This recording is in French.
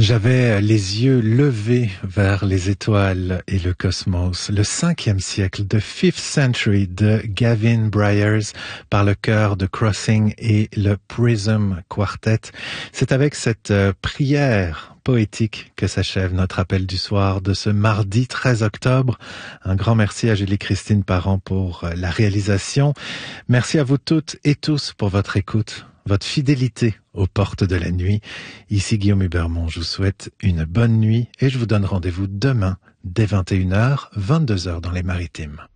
J'avais les yeux levés vers les étoiles et le cosmos. Le 5e siècle, The Fifth Century de Gavin Bryars par le chœur de Crossing et le Prism Quartet. C'est avec cette prière poétique que s'achève notre appel du soir de ce mardi 13 octobre. Un grand merci à Julie-Christine Parent pour la réalisation. Merci à vous toutes et tous pour votre écoute, votre fidélité aux portes de la nuit. Ici Guillaume Hubermont, je vous souhaite une bonne nuit et je vous donne rendez-vous demain dès 21h, 22h dans les Maritimes.